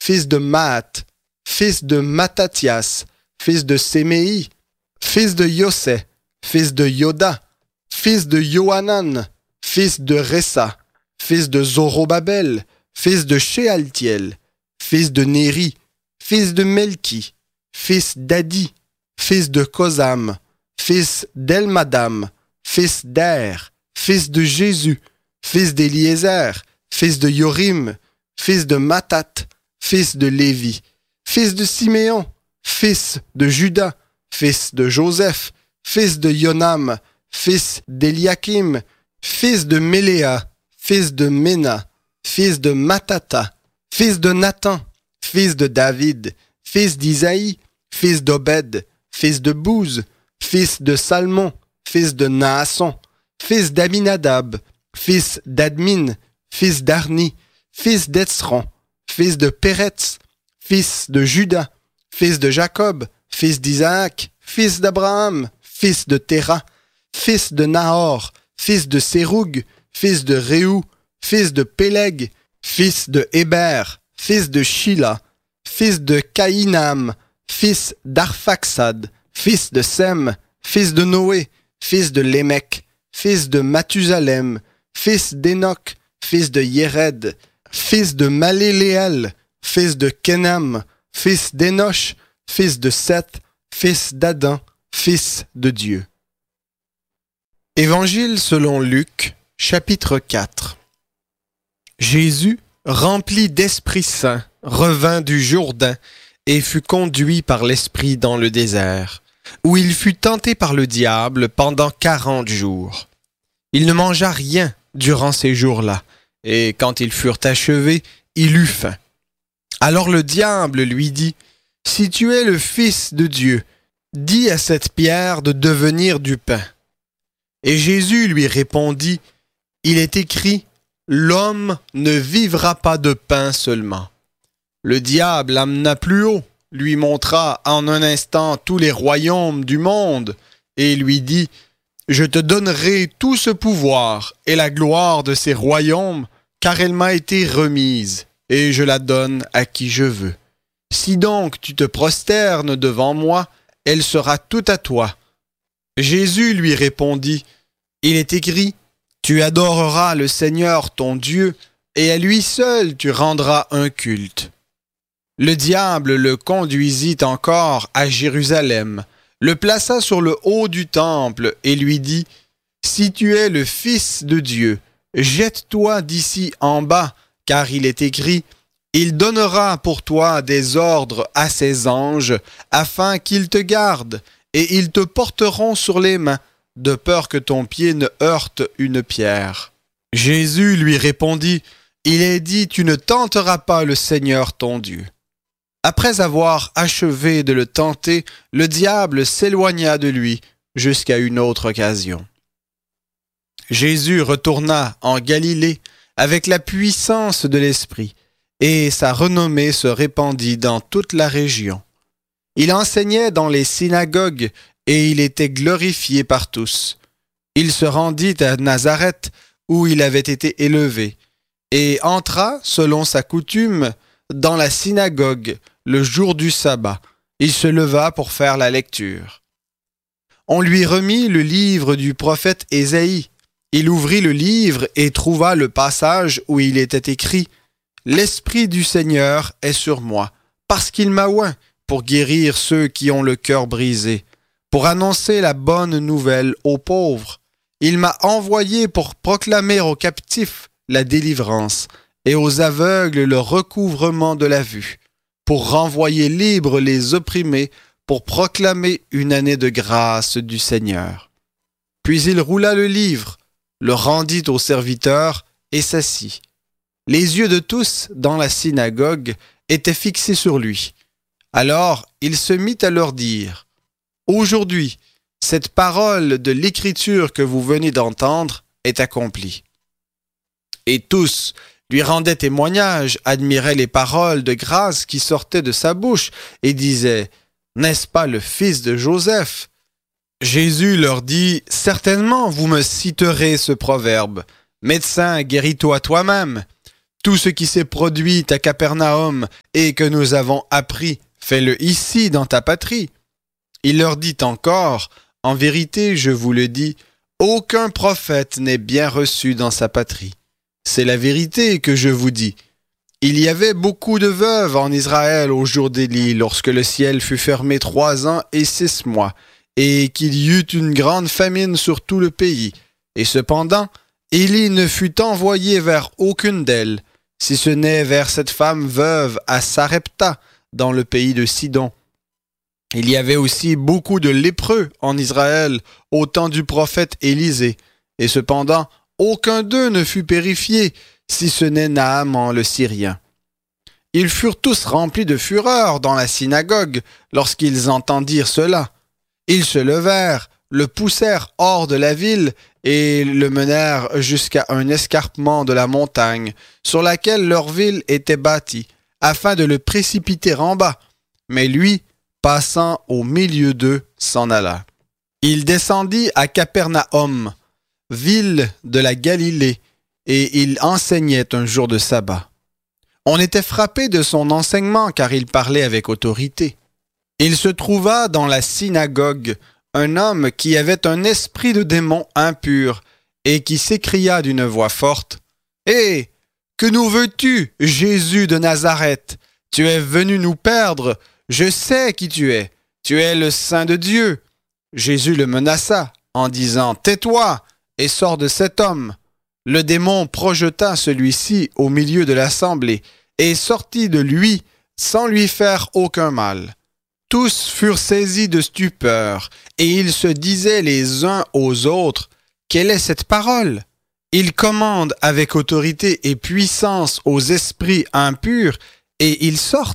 fils de Maat, fils de Mattathias, fils de Séméi, fils de Yossé, fils de Yoda, fils de Yohanan, fils de Ressa, fils de Zorobabel, fils de Shealtiel, fils de Néri, fils de Melki, fils d'Adi, fils de Kosam, fils d'Elmadam, fils d'Er, fils de Jésus, fils d'Éliézer, fils de Yorim, fils de Mattat, fils de Lévi, fils de Siméon, fils de Juda, fils de Joseph, fils de Yonam, fils d'Eliakim, fils de Méléa, fils de Ména, fils de Matata, fils de Nathan, fils de David, fils d'Isaïe, fils d'Obed, fils de Bouz, fils de Salmon, fils de Naasson, fils d'Aminadab, fils d'Admin, fils d'Arni, fils d'Etzran, fils de Péretz, fils de Juda, fils de Jacob, fils d'Isaac, fils d'Abraham, fils de Téra, fils de Nahor, fils de Séroug, fils de Réou, fils de Péleg, fils de Héber, fils de Shila, fils de Caïnam, fils d'Arphaxad, fils de Sem, fils de Noé, fils de Lémec, fils de Mathusalem, fils d'Énoch, fils de Yéred, fils de Maléléel, fils de Kenam, fils d'Énoch, fils de Seth, fils d'Adam, fils de Dieu. Évangile selon Luc, chapitre 4. Jésus, rempli d'Esprit Saint, revint du Jourdain et fut conduit par l'Esprit dans le désert, où il fut tenté par le diable pendant 40 jours. Il ne mangea rien durant ces jours-là, et quand ils furent achevés, il eut faim. Alors le diable lui dit, « Si tu es le Fils de Dieu, dis à cette pierre de devenir du pain. » Et Jésus lui répondit, « Il est écrit, l'homme ne vivra pas de pain seulement. » Le diable l'amena plus haut, lui montra en un instant tous les royaumes du monde, et lui dit, « Je te donnerai tout ce pouvoir et la gloire de ces royaumes, car elle m'a été remise, et je la donne à qui je veux. Si donc tu te prosternes devant moi, elle sera toute à toi. » Jésus lui répondit, « Il est écrit, tu adoreras le Seigneur ton Dieu, et à lui seul tu rendras un culte. » Le diable le conduisit encore à Jérusalem, le plaça sur le haut du temple et lui dit, « Si tu es le Fils de Dieu, jette-toi d'ici en bas, car il est écrit, « Il donnera pour toi des ordres à ses anges, afin qu'ils te gardent, et ils te porteront sur les mains, de peur que ton pied ne heurte une pierre. » Jésus lui répondit, « Il est dit, tu ne tenteras pas le Seigneur ton Dieu. » Après avoir achevé de le tenter, le diable s'éloigna de lui jusqu'à une autre occasion. Jésus retourna en Galilée avec la puissance de l'Esprit, et sa renommée se répandit dans toute la région. Il enseignait dans les synagogues, et il était glorifié par tous. Il se rendit à Nazareth, où il avait été élevé, et entra, selon sa coutume, dans la synagogue le jour du sabbat. Il se leva pour faire la lecture. On lui remit le livre du prophète Ésaïe. Il ouvrit le livre et trouva le passage où il était écrit « L'Esprit du Seigneur est sur moi, parce qu'il m'a oint pour guérir ceux qui ont le cœur brisé, pour annoncer la bonne nouvelle aux pauvres. Il m'a envoyé pour proclamer aux captifs la délivrance et aux aveugles le recouvrement de la vue, pour renvoyer libres les opprimés, pour proclamer une année de grâce du Seigneur. » Puis il roula le livre, le rendit au serviteur et s'assit. Les yeux de tous dans la synagogue étaient fixés sur lui. Alors il se mit à leur dire, « Aujourd'hui, cette parole de l'Écriture que vous venez d'entendre est accomplie. » Et tous lui rendaient témoignage, admiraient les paroles de grâce qui sortaient de sa bouche et disaient, « N'est-ce pas le fils de Joseph ?» Jésus leur dit, « Certainement vous me citerez ce proverbe, « Médecin, guéris-toi toi-même. Tout ce qui s'est produit à Capernaum et que nous avons appris, fais-le ici dans ta patrie. » Il leur dit encore, « En vérité, je vous le dis, aucun prophète n'est bien reçu dans sa patrie. C'est la vérité que je vous dis. Il y avait beaucoup de veuves en Israël au jour d'Élie, lorsque le ciel fut fermé 3 ans et 6 mois, et qu'il y eut une grande famine sur tout le pays. Et cependant, Élie ne fut envoyé vers aucune d'elles, si ce n'est vers cette femme veuve à Sarepta, dans le pays de Sidon. Il y avait aussi beaucoup de lépreux en Israël au temps du prophète Élisée, et cependant, aucun d'eux ne fut purifié, si ce n'est Naaman le Syrien. Ils furent tous remplis de fureur dans la synagogue lorsqu'ils entendirent cela. Ils se levèrent, le poussèrent hors de la ville et le menèrent jusqu'à un escarpement de la montagne sur laquelle leur ville était bâtie, afin de le précipiter en bas. Mais lui, passant au milieu d'eux, s'en alla. Il descendit à Capernaum, ville de la Galilée, et il enseignait un jour de sabbat. On était frappé de son enseignement car il parlait avec autorité. Il se trouva dans la synagogue un homme qui avait un esprit de démon impur et qui s'écria d'une voix forte, « Hé, que nous veux-tu, Jésus de Nazareth? Tu es venu nous perdre. Je sais qui tu es. Tu es le Saint de Dieu. » Jésus le menaça en disant, « Tais-toi et sors de cet homme. » Le démon projeta celui-ci au milieu de l'assemblée et sortit de lui sans lui faire aucun mal. Tous furent saisis de stupeur et ils se disaient les uns aux autres, « Quelle est cette parole? Il commande avec autorité et puissance aux esprits impurs et ils sortent. »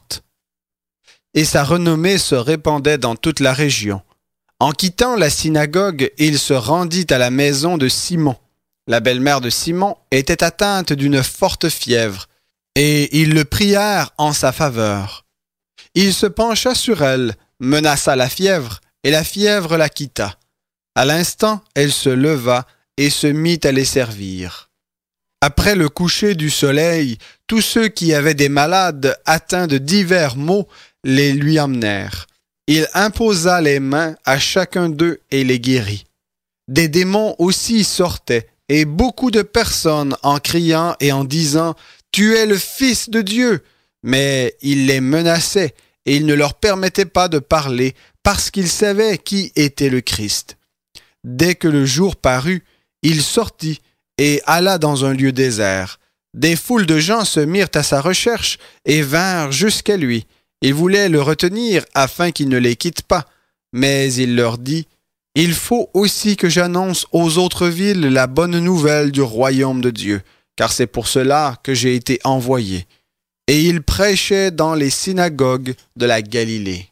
Et sa renommée se répandait dans toute la région. En quittant la synagogue, il se rendit à la maison de Simon. La belle-mère de Simon était atteinte d'une forte fièvre, et ils le prièrent en sa faveur. Il se pencha sur elle, menaça la fièvre, et la fièvre la quitta. À l'instant, elle se leva et se mit à les servir. Après le coucher du soleil, tous ceux qui avaient des malades atteints de divers maux les lui emmenèrent. Il imposa les mains à chacun d'eux et les guérit. Des démons aussi sortaient, et beaucoup de personnes en criant et en disant « Tu es le Fils de Dieu !» Mais il les menaçait et il ne leur permettait pas de parler parce qu'ils savaient qui était le Christ. Dès que le jour parut, il sortit et alla dans un lieu désert. Des foules de gens se mirent à sa recherche et vinrent jusqu'à lui. Ils voulaient le retenir afin qu'il ne les quitte pas, mais il leur dit « Il faut aussi que j'annonce aux autres villes la bonne nouvelle du royaume de Dieu, car c'est pour cela que j'ai été envoyé. » Et il prêchait dans les synagogues de la Galilée.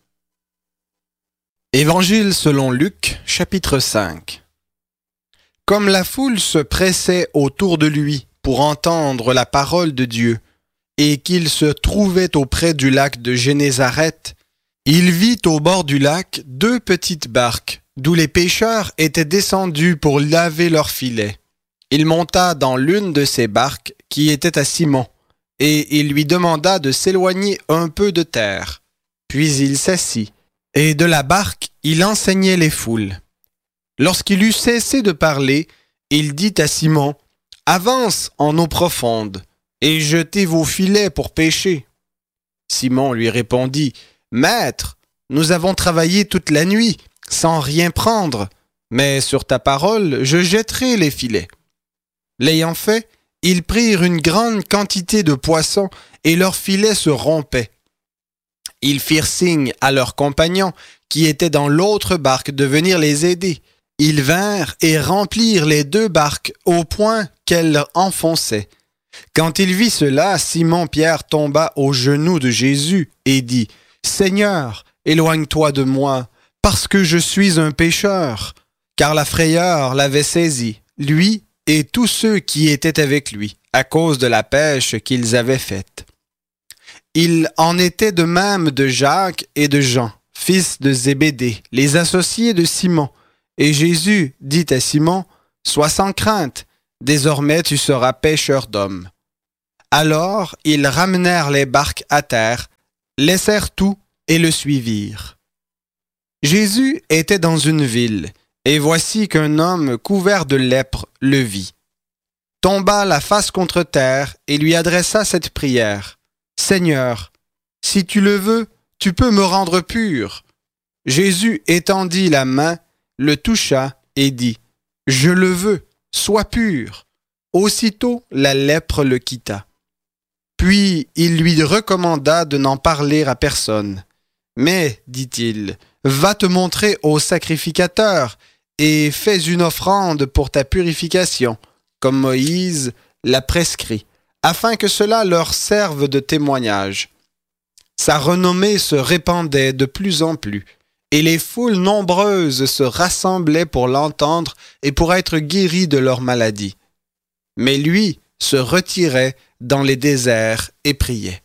Évangile selon Luc, chapitre 5. Comme la foule se pressait autour de lui pour entendre la parole de Dieu, et qu'il se trouvait auprès du lac de Génézareth, il vit au bord du lac 2 petites barques, d'où les pêcheurs étaient descendus pour laver leurs filets. Il monta dans l'une de ces barques qui était à Simon, et il lui demanda de s'éloigner un peu de terre. Puis il s'assit, et de la barque il enseignait les foules. Lorsqu'il eut cessé de parler, il dit à Simon, « Avance en eau profonde, et jetez vos filets pour pêcher. » Simon lui répondit, « Maître, nous avons travaillé toute la nuit, sans rien prendre, mais sur ta parole, je jetterai les filets. » L'ayant fait, ils prirent une grande quantité de poissons et leurs filets se rompaient. Ils firent signe à leurs compagnons qui étaient dans l'autre barque de venir les aider. Ils vinrent et remplirent les 2 barques au point qu'elles enfonçaient. Quand il vit cela, Simon-Pierre tomba aux genoux de Jésus et dit, « Seigneur, éloigne-toi de moi, parce que je suis un pécheur. » Car la frayeur l'avait saisi, lui et tous ceux qui étaient avec lui, à cause de la pêche qu'ils avaient faite. Il en était de même de Jacques et de Jean, fils de Zébédée, les associés de Simon. Et Jésus dit à Simon, « Sois sans crainte, désormais tu seras pêcheur d'hommes. » Alors ils ramenèrent les barques à terre, laissèrent tout et le suivirent. Jésus était dans une ville, et voici qu'un homme couvert de lèpre le vit. Tomba la face contre terre et lui adressa cette prière. « Seigneur, si tu le veux, tu peux me rendre pur. » Jésus étendit la main, le toucha et dit « Je le veux, sois pur. » Aussitôt la lèpre le quitta. Puis il lui recommanda de n'en parler à personne. « Mais, dit-il, va te montrer au sacrificateur et fais une offrande pour ta purification, comme Moïse l'a prescrit, afin que cela leur serve de témoignage. » Sa renommée se répandait de plus en plus, et les foules nombreuses se rassemblaient pour l'entendre et pour être guéris de leur maladie. Mais lui se retirait dans les déserts et priait.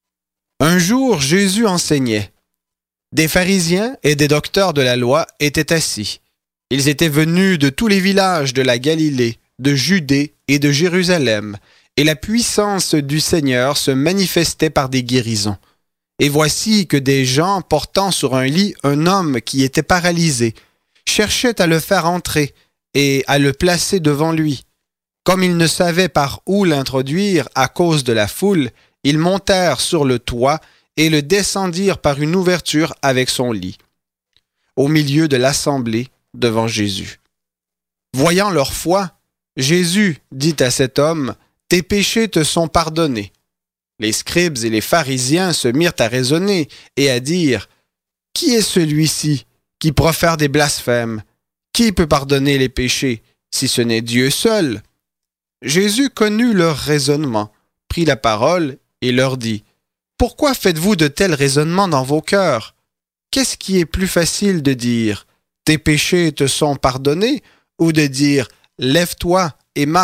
Un jour, Jésus enseignait. Des pharisiens et des docteurs de la loi étaient assis. Ils étaient venus de tous les villages de la Galilée, de Judée et de Jérusalem, et la puissance du Seigneur se manifestait par des guérisons. Et voici que des gens portant sur un lit un homme qui était paralysé cherchaient à le faire entrer et à le placer devant lui. Comme ils ne savaient par où l'introduire à cause de la foule, ils montèrent sur le toit et le descendirent par une ouverture avec son lit, au milieu de l'assemblée devant Jésus. Voyant leur foi, Jésus dit à cet homme, « Tes péchés te sont pardonnés. » Les scribes et les pharisiens se mirent à raisonner et à dire, « Qui est celui-ci qui profère des blasphèmes? Qui peut pardonner les péchés, si ce n'est Dieu seul? » Jésus connut leur raisonnement, prit la parole et leur dit, « Pourquoi faites-vous de tels raisonnements dans vos cœurs? Qu'est-ce qui est plus facile de dire, « Tes péchés te sont pardonnés » ou de dire, « Lève-toi et marche » ?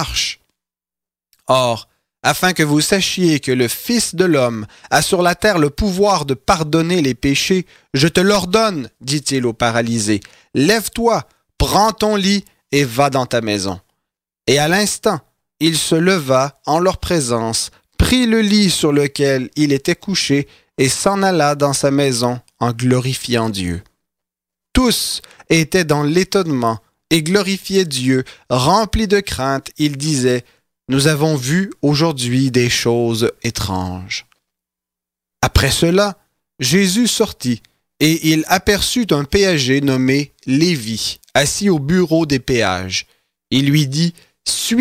Or, afin que vous sachiez que le Fils de l'homme a sur la terre le pouvoir de pardonner les péchés, je te l'ordonne, dit-il au paralysé, « Lève-toi, prends ton lit et va dans ta maison. » Et à l'instant, il se leva en leur présence, prit le lit sur lequel il était couché et s'en alla dans sa maison en glorifiant Dieu. Tous étaient dans l'étonnement et glorifiaient Dieu, remplis de crainte, ils disaient, « Nous avons vu aujourd'hui des choses étranges. » Après cela, Jésus sortit et il aperçut un péager nommé Lévi, assis au bureau des péages. Il lui dit, « Suis-moi. »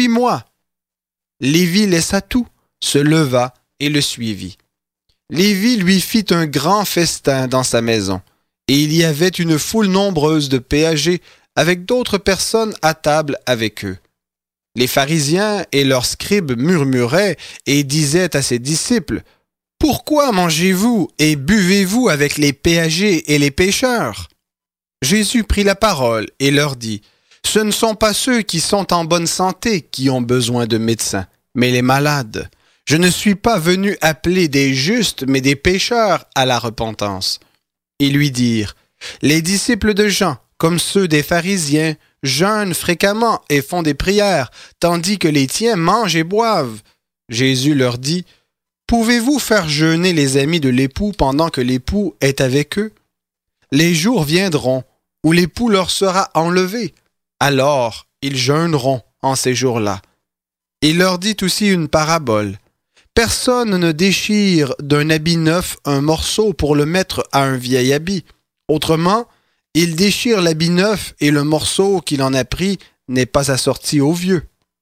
Lévi laissa tout, se leva et le suivit. Lévi lui fit un grand festin dans sa maison, et il y avait une foule nombreuse de péagers avec d'autres personnes à table avec eux. Les pharisiens et leurs scribes murmuraient et disaient à ses disciples, « Pourquoi mangez-vous et buvez-vous avec les péagers et les pécheurs? » Jésus prit la parole et leur dit, « Ce ne sont pas ceux qui sont en bonne santé qui ont besoin de médecins, mais les malades. Je ne suis pas venu appeler des justes, mais des pécheurs à la repentance. » Ils lui dirent, « Les disciples de Jean, comme ceux des pharisiens, jeûnent fréquemment et font des prières, tandis que les tiens mangent et boivent. » Jésus leur dit, « Pouvez-vous faire jeûner les amis de l'époux pendant que l'époux est avec eux? Les jours viendront où l'époux leur sera enlevé. Alors ils jeûneront en ces jours-là. » Il leur dit aussi une parabole. Personne ne déchire d'un habit neuf un morceau pour le mettre à un vieil habit. Autrement, il déchire l'habit neuf et le morceau qu'il en a pris n'est pas assorti au vieux.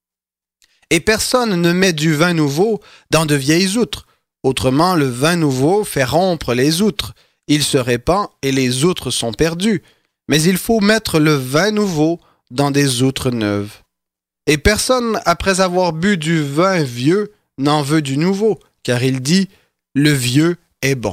Et personne ne met du vin nouveau dans de vieilles outres. Autrement, le vin nouveau fait rompre les outres. Il se répand et les outres sont perdues. Mais il faut mettre le vin nouveau dans des outres neuves. Et personne, après avoir bu du vin vieux, n'en veut du nouveau, car il dit « Le vieux est bon. »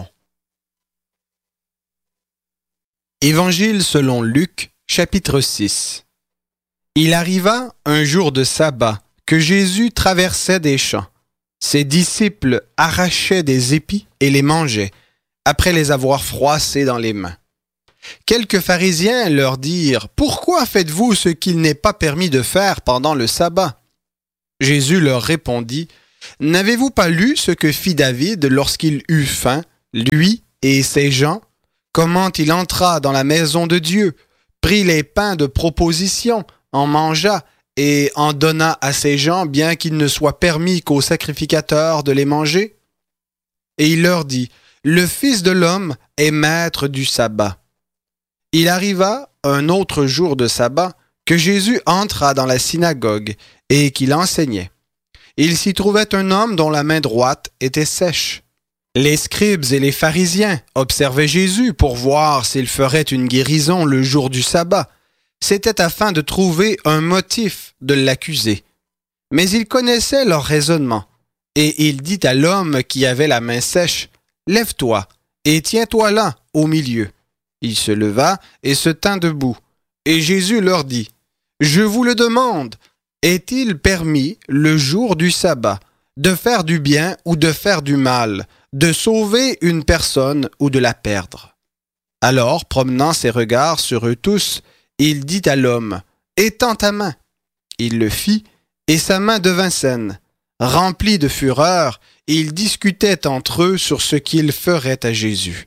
Évangile selon Luc, chapitre 6. Il arriva un jour de sabbat que Jésus traversait des champs. Ses disciples arrachaient des épis et les mangeaient, après les avoir froissés dans les mains. Quelques pharisiens leur dirent « Pourquoi faites-vous ce qu'il n'est pas permis de faire pendant le sabbat ?» Jésus leur répondit N'avez-vous pas lu ce que fit David lorsqu'il eut faim, lui et ses gens? Comment il entra dans la maison de Dieu, prit les pains de proposition, en mangea et en donna à ses gens, bien qu'il ne soit permis qu'aux sacrificateurs de les manger? Et il leur dit, le Fils de l'homme est maître du sabbat. Il arriva un autre jour de sabbat que Jésus entra dans la synagogue et qu'il enseignait. Il s'y trouvait un homme dont la main droite était sèche. Les scribes et les pharisiens observaient Jésus pour voir s'il ferait une guérison le jour du sabbat. C'était afin de trouver un motif de l'accuser. Mais il connaissait leur raisonnement, et il dit à l'homme qui avait la main sèche, « Lève-toi et tiens-toi là, au milieu. » Il se leva et se tint debout. Et Jésus leur dit, « Je vous le demande, est-il permis, le jour du sabbat, de faire du bien ou de faire du mal, de sauver une personne ou de la perdre? » Alors, promenant ses regards sur eux tous, il dit à l'homme, « Étends ta main. » Il le fit, et sa main devint saine. Rempli de fureur, ils discutaient entre eux sur ce qu'ils feraient à Jésus.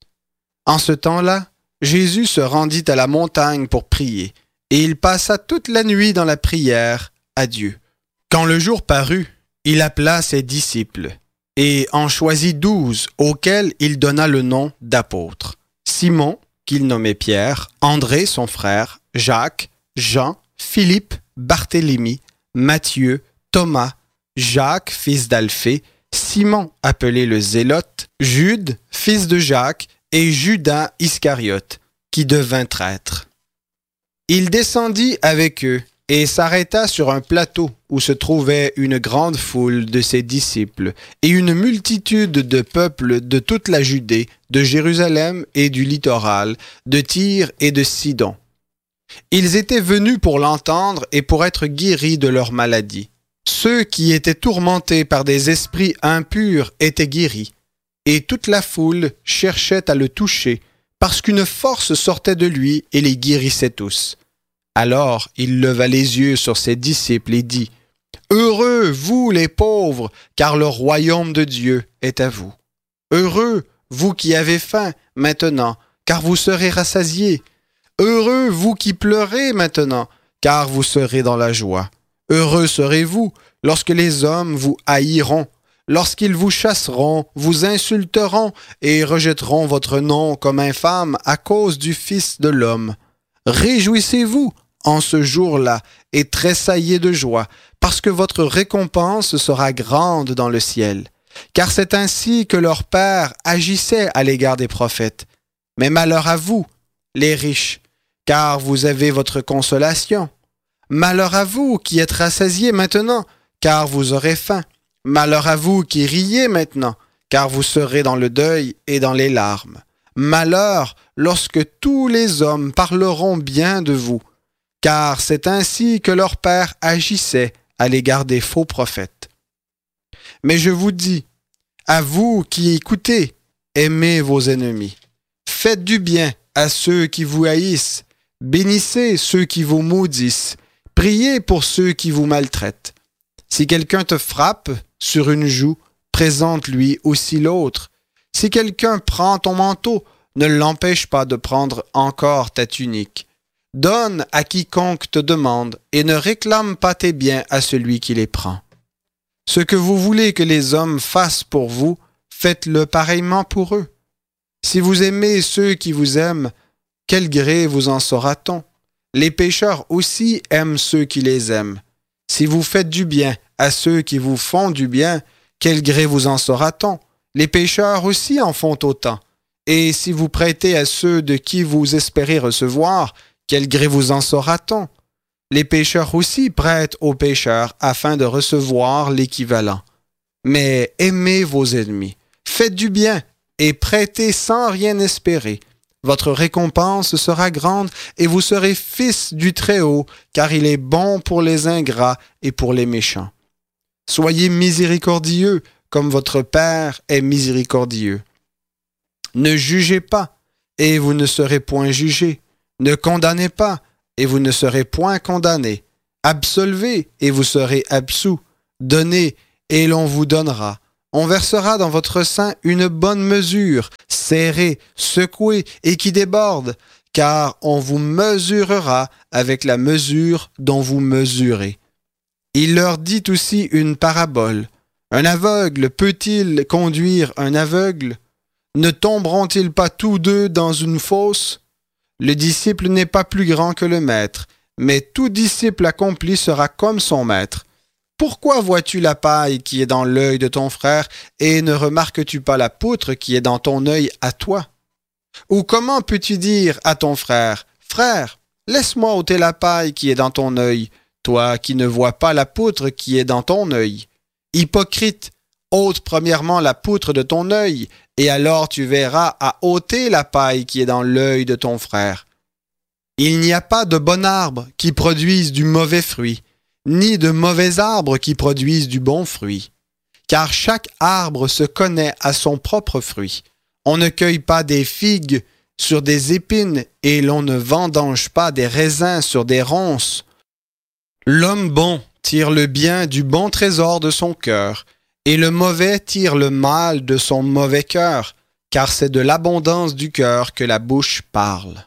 En ce temps-là, Jésus se rendit à la montagne pour prier, et il passa toute la nuit dans la prière à Dieu. Quand le jour parut, il appela ses disciples, et en choisit 12, auxquels il donna le nom d'apôtres. Simon, qu'il nommait Pierre, André son frère, Jacques, Jean, Philippe, Barthélemy, Matthieu, Thomas, Jacques, fils d'Alphée, Simon, appelé le Zélote, Jude, fils de Jacques, et Judas Iscariote, qui devint traître. Il descendit avec eux et s'arrêta sur un plateau où se trouvait une grande foule de ses disciples et une multitude de peuples de toute la Judée, de Jérusalem et du littoral, de Tyr et de Sidon. Ils étaient venus pour l'entendre et pour être guéris de leur maladie. Ceux qui étaient tourmentés par des esprits impurs étaient guéris, et toute la foule cherchait à le toucher, parce qu'une force sortait de lui et les guérissait tous. Alors il leva les yeux sur ses disciples et dit, « Heureux, vous les pauvres, car le royaume de Dieu est à vous. Heureux, vous qui avez faim maintenant, car vous serez rassasiés. Heureux, vous qui pleurez maintenant, car vous serez dans la joie. Heureux serez-vous lorsque les hommes vous haïront, lorsqu'ils vous chasseront, vous insulteront et rejetteront votre nom comme infâme à cause du Fils de l'homme. Réjouissez-vous en ce jour-là et tressaillez de joie, parce que votre récompense sera grande dans le ciel. Car c'est ainsi que leur Père agissait à l'égard des prophètes. Mais malheur à vous, les riches, car vous avez votre consolation. Malheur à vous qui êtes rassasiés maintenant, car vous aurez faim. Malheur à vous qui riez maintenant, car vous serez dans le deuil et dans les larmes. Malheur lorsque tous les hommes parleront bien de vous, car c'est ainsi que leur Père agissait à l'égard des faux prophètes. Mais je vous dis, à vous qui écoutez, aimez vos ennemis. Faites du bien à ceux qui vous haïssent. Bénissez ceux qui vous maudissent. Priez pour ceux qui vous maltraitent. Si quelqu'un te frappe sur une joue, présente-lui aussi l'autre. Si quelqu'un prend ton manteau, ne l'empêche pas de prendre encore ta tunique. Donne à quiconque te demande et ne réclame pas tes biens à celui qui les prend. Ce que vous voulez que les hommes fassent pour vous, faites-le pareillement pour eux. Si vous aimez ceux qui vous aiment, quel gré vous en saura-t-on? Les pécheurs aussi aiment ceux qui les aiment. Si vous faites du bien à ceux qui vous font du bien, quel gré vous en saura-t-on? Les pécheurs aussi en font autant. Et si vous prêtez à ceux de qui vous espérez recevoir, quel gré vous en saura-t-on? Les pécheurs aussi prêtent aux pécheurs afin de recevoir l'équivalent. Mais aimez vos ennemis, faites du bien et prêtez sans rien espérer. Votre récompense sera grande et vous serez fils du Très-Haut, car il est bon pour les ingrats et pour les méchants. Soyez miséricordieux, comme votre Père est miséricordieux. Ne jugez pas, et vous ne serez point jugés. Ne condamnez pas, et vous ne serez point condamnés. Absolvez, et vous serez absous. Donnez, et l'on vous donnera. On versera dans votre sein une bonne mesure, serrée, secouée et qui déborde, car on vous mesurera avec la mesure dont vous mesurez. » Il leur dit aussi une parabole. Un aveugle peut-il conduire un aveugle? Ne tomberont-ils pas tous deux dans une fosse? Le disciple n'est pas plus grand que le maître, mais tout disciple accompli sera comme son maître. Pourquoi vois-tu la paille qui est dans l'œil de ton frère et ne remarques-tu pas la poutre qui est dans ton œil à toi? Ou comment peux-tu dire à ton frère, « Frère, laisse-moi ôter la paille qui est dans ton œil, toi qui ne vois pas la poutre qui est dans ton œil? Hypocrite, ôte premièrement la poutre de ton œil, et alors tu verras à ôter la paille qui est dans l'œil de ton frère. Il n'y a pas de bon arbre qui produise du mauvais fruit, ni de mauvais arbre qui produise du bon fruit. Car chaque arbre se connaît à son propre fruit. On ne cueille pas des figues sur des épines, et l'on ne vendange pas des raisins sur des ronces. L'homme bon tire le bien du bon trésor de son cœur, et le mauvais tire le mal de son mauvais cœur, car c'est de l'abondance du cœur que la bouche parle.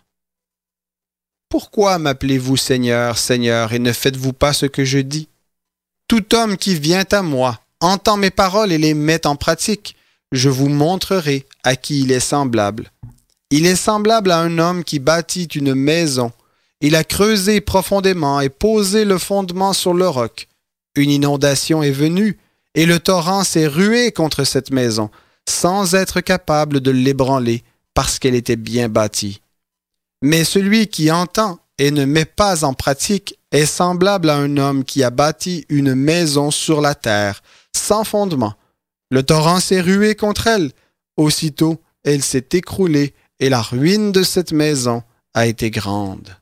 Pourquoi m'appelez-vous Seigneur, Seigneur, et ne faites-vous pas ce que je dis? Tout homme qui vient à moi entend mes paroles et les met en pratique. Je vous montrerai à qui il est semblable. Il est semblable à un homme qui bâtit une maison. Il a creusé profondément et posé le fondement sur le roc. Une inondation est venue, et le torrent s'est rué contre cette maison, sans être capable de l'ébranler, parce qu'elle était bien bâtie. Mais celui qui entend et ne met pas en pratique est semblable à un homme qui a bâti une maison sur la terre, sans fondement. Le torrent s'est rué contre elle. Aussitôt, elle s'est écroulée, et la ruine de cette maison a été grande.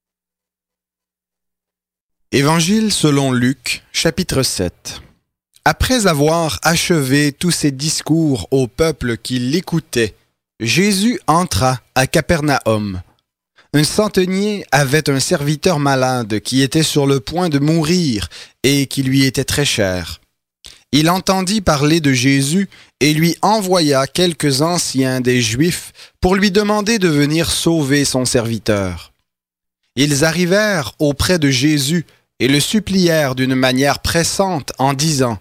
Évangile selon Luc, chapitre 7. Après avoir achevé tous ses discours au peuple qui l'écoutait, Jésus entra à Capernaum. Un centenier avait un serviteur malade qui était sur le point de mourir et qui lui était très cher. Il entendit parler de Jésus et lui envoya quelques anciens des Juifs pour lui demander de venir sauver son serviteur. Ils arrivèrent auprès de Jésus et le supplièrent d'une manière pressante en disant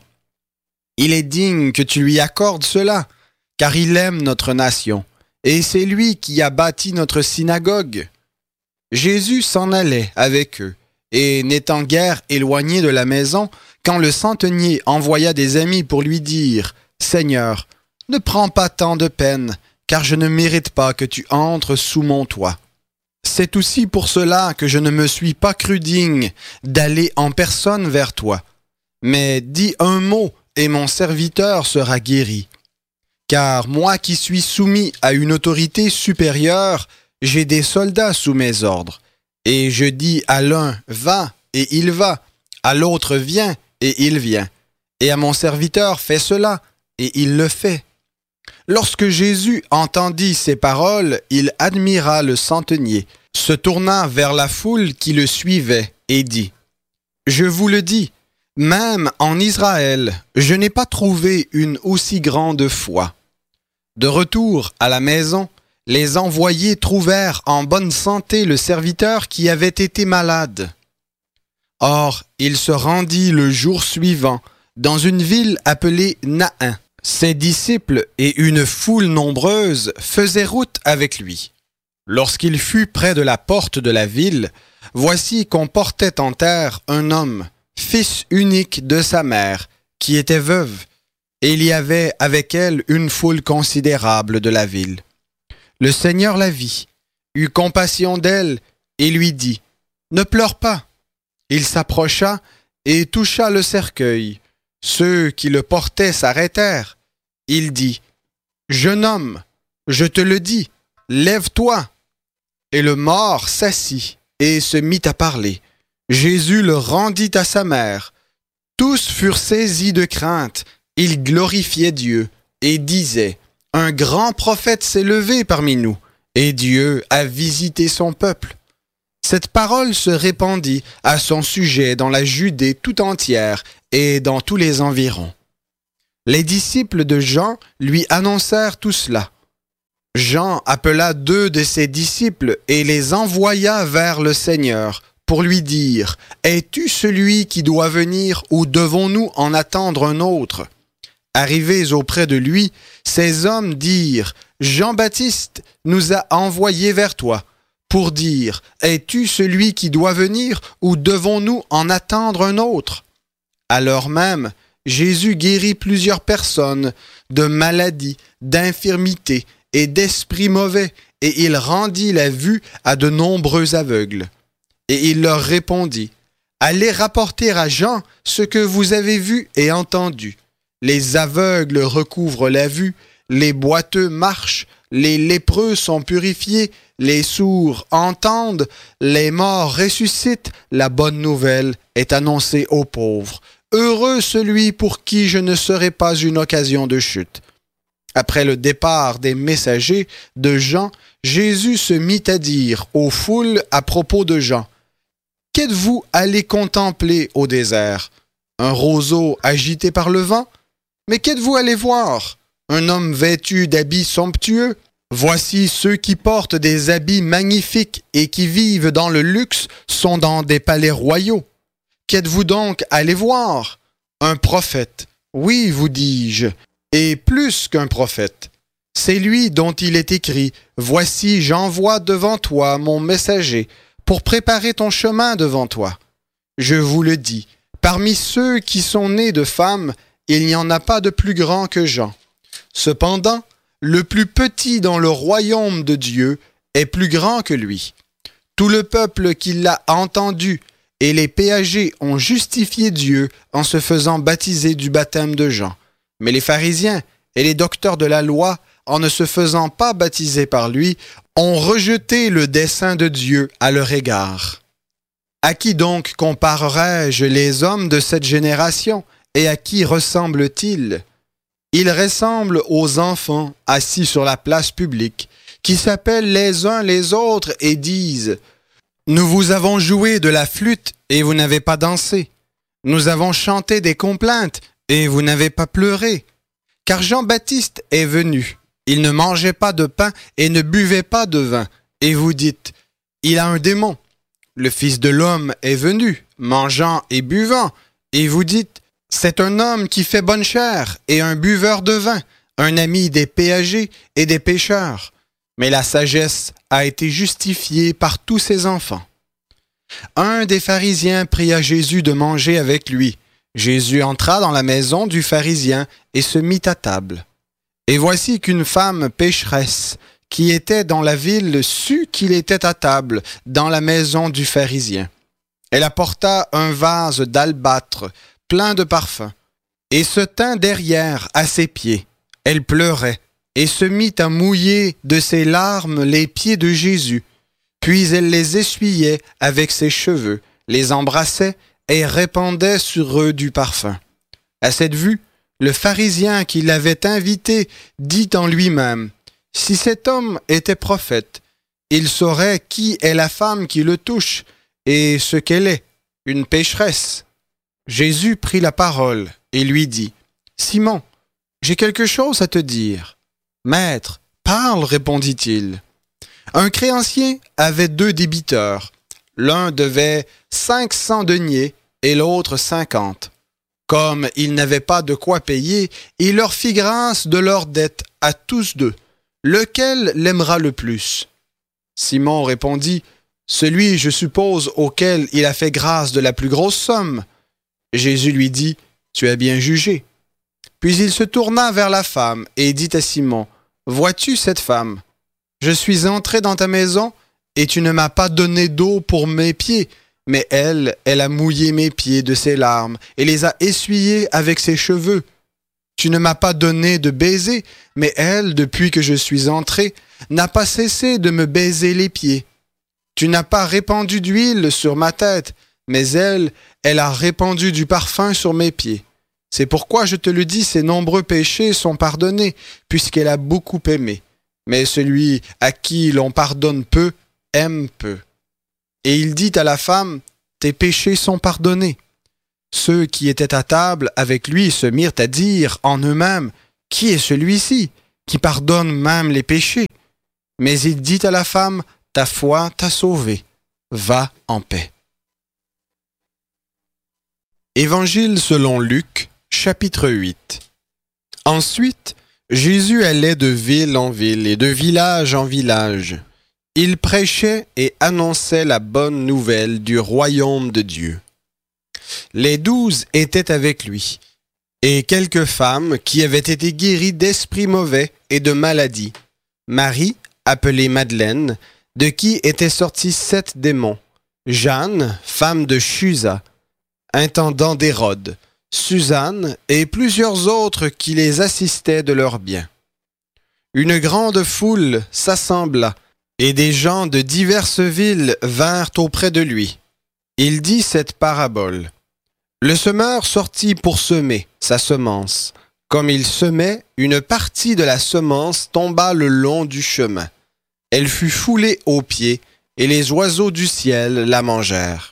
« Il est digne que tu lui accordes cela, car il aime notre nation, et c'est lui qui a bâti notre synagogue. » Jésus s'en allait avec eux, et n'étant guère éloigné de la maison, quand le centenier envoya des amis pour lui dire « Seigneur, ne prends pas tant de peine, car je ne mérite pas que tu entres sous mon toit. C'est aussi pour cela que je ne me suis pas cru digne d'aller en personne vers toi. Mais dis un mot, et mon serviteur sera guéri. Car moi qui suis soumis à une autorité supérieure, j'ai des soldats sous mes ordres. Et je dis à l'un « Va » et il va, à l'autre « Viens » et il vient. Et à mon serviteur « Fais cela » et il le fait. Lorsque Jésus entendit ces paroles, il admira le centenier, se tourna vers la foule qui le suivait et dit « Je vous le dis, même en Israël, je n'ai pas trouvé une aussi grande foi. » De retour à la maison, les envoyés trouvèrent en bonne santé le serviteur qui avait été malade. Or, il se rendit le jour suivant dans une ville appelée Nain. Ses disciples et une foule nombreuse faisaient route avec lui. Lorsqu'il fut près de la porte de la ville, voici qu'on portait en terre un homme, fils unique de sa mère, qui était veuve, et il y avait avec elle une foule considérable de la ville. Le Seigneur la vit, eut compassion d'elle et lui dit « Ne pleure pas ». Il s'approcha et toucha le cercueil. Ceux qui le portaient s'arrêtèrent. Il dit « Jeune homme, je te le dis, lève-toi ». Et le mort s'assit et se mit à parler. Jésus le rendit à sa mère. Tous furent saisis de crainte. Ils glorifiaient Dieu et disaient « Un grand prophète s'est levé parmi nous, et Dieu a visité son peuple. » Cette parole se répandit à son sujet dans la Judée tout entière et dans tous les environs. Les disciples de Jean lui annoncèrent tout cela. Jean appela 2 de ses disciples et les envoya vers le Seigneur pour lui dire « Es-tu celui qui doit venir ou devons-nous en attendre un autre ?» Arrivés auprès de lui, ces hommes dirent « Jean-Baptiste nous a envoyés vers toi pour dire « Es-tu celui qui doit venir ou devons-nous en attendre un autre ?» Alors même, Jésus guérit plusieurs personnes de maladies, d'infirmités et d'esprits mauvais, et il rendit la vue à de nombreux aveugles. Et il leur répondit, « Allez rapporter à Jean ce que vous avez vu et entendu. Les aveugles recouvrent la vue, les boiteux marchent, les lépreux sont purifiés, les sourds entendent, les morts ressuscitent, la bonne nouvelle est annoncée aux pauvres. Heureux celui pour qui je ne serai pas une occasion de chute. » Après le départ des messagers de Jean, Jésus se mit à dire aux foules à propos de Jean, « Qu'êtes-vous allés contempler au désert? Un roseau agité par le vent? Mais qu'êtes-vous allés voir? Un homme vêtu d'habits somptueux? Voici ceux qui portent des habits magnifiques et qui vivent dans le luxe sont dans des palais royaux. Qu'êtes-vous donc allés voir? Un prophète. Oui, vous dis-je, et plus qu'un prophète. C'est lui dont il est écrit, « Voici, j'envoie devant toi mon messager, pour préparer ton chemin devant toi. » Je vous le dis, parmi ceux qui sont nés de femmes, il n'y en a pas de plus grand que Jean. Cependant, le plus petit dans le royaume de Dieu est plus grand que lui. Tout le peuple qui l'a entendu et les péagers ont justifié Dieu en se faisant baptiser du baptême de Jean. Mais les pharisiens et les docteurs de la loi, en ne se faisant pas baptiser par lui, ont rejeté le dessein de Dieu à leur égard. À qui donc comparerai-je les hommes de cette génération, et à qui ressemblent-ils? Ils ressemblent aux enfants assis sur la place publique, qui s'appellent les uns les autres et disent « Nous vous avons joué de la flûte et vous n'avez pas dansé. Nous avons chanté des complaintes et vous n'avez pas pleuré. Car Jean-Baptiste est venu. Il ne mangeait pas de pain et ne buvait pas de vin. Et vous dites, il a un démon. Le Fils de l'homme est venu, mangeant et buvant. Et vous dites, c'est un homme qui fait bonne chère et un buveur de vin, un ami des péagers et des pécheurs. Mais la sagesse a été justifiée par tous ses enfants. » Un des pharisiens pria Jésus de manger avec lui. Jésus entra dans la maison du pharisien et se mit à table. Et voici qu'une femme pécheresse qui était dans la ville sut qu'il était à table dans la maison du pharisien. Elle apporta un vase d'albâtre plein de parfums et se tint derrière à ses pieds. Elle pleurait et se mit à mouiller de ses larmes les pieds de Jésus. Puis elle les essuyait avec ses cheveux, les embrassait et répandait sur eux du parfum. À cette vue, le pharisien qui l'avait invité dit en lui-même, « Si cet homme était prophète, il saurait qui est la femme qui le touche et ce qu'elle est, une pécheresse. » Jésus prit la parole et lui dit, « Simon, j'ai quelque chose à te dire. »« Maître, parle, répondit-il. » Un créancier avait 2 débiteurs. L'un devait 500 deniers et l'autre 50. Comme il n'avait pas de quoi payer, il leur fit grâce de leur dette à tous 2. Lequel l'aimera le plus? Simon répondit, « Celui, je suppose, auquel il a fait grâce de la plus grosse somme. » Jésus lui dit, « Tu as bien jugé. » Puis il se tourna vers la femme et dit à Simon, « Vois-tu cette femme? Je suis entré dans ta maison et tu ne m'as pas donné d'eau pour mes pieds, mais elle a mouillé mes pieds de ses larmes et les a essuyés avec ses cheveux. Tu ne m'as pas donné de baiser, mais elle, depuis que je suis entré, n'a pas cessé de me baiser les pieds. Tu n'as pas répandu d'huile sur ma tête, mais elle a répandu du parfum sur mes pieds. C'est pourquoi je te le dis, ses nombreux péchés sont pardonnés, puisqu'elle a beaucoup aimé. Mais celui à qui l'on pardonne peu, aime peu. Et il dit à la femme, tes péchés sont pardonnés. Ceux qui étaient à table avec lui se mirent à dire en eux-mêmes, « Qui est celui-ci qui pardonne même les péchés ?» Mais il dit à la femme, « Ta foi t'a sauvée, va en paix. » Évangile selon Luc, chapitre 8. Ensuite, Jésus allait de ville en ville et de village en village. Il prêchait et annonçait la bonne nouvelle du royaume de Dieu. Les 12 étaient avec lui, et quelques femmes qui avaient été guéries d'esprits mauvais et de maladies. Marie, appelée Madeleine, de qui étaient sortis 7 démons. Jeanne, femme de Chuza, intendant d'Hérode, Suzanne et plusieurs autres qui les assistaient de leurs biens. Une grande foule s'assembla, et des gens de diverses villes vinrent auprès de lui. Il dit cette parabole. Le semeur sortit pour semer sa semence. Comme il semait, une partie de la semence tomba le long du chemin. Elle fut foulée aux pieds, et les oiseaux du ciel la mangèrent.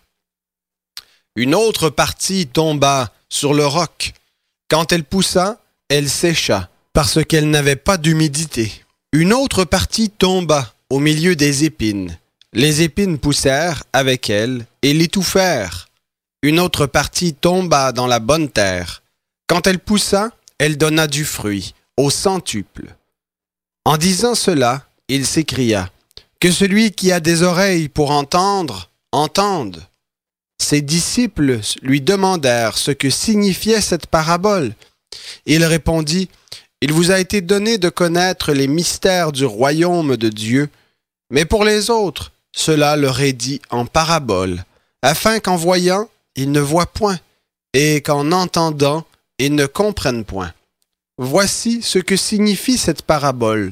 Une autre partie tomba sur le roc. Quand elle poussa, elle sécha, parce qu'elle n'avait pas d'humidité. Une autre partie tomba au milieu des épines. Les épines poussèrent avec elle et l'étouffèrent. Une autre partie tomba dans la bonne terre. Quand elle poussa, elle donna du fruit, au centuple. En disant cela, il s'écria, « Que celui qui a des oreilles pour entendre, entende. » Ses disciples lui demandèrent ce que signifiait cette parabole. Il répondit, « Il vous a été donné de connaître les mystères du royaume de Dieu, mais pour les autres, cela leur est dit en parabole, afin qu'en voyant, ils ne voient point, et qu'en entendant, ils ne comprennent point. Voici ce que signifie cette parabole.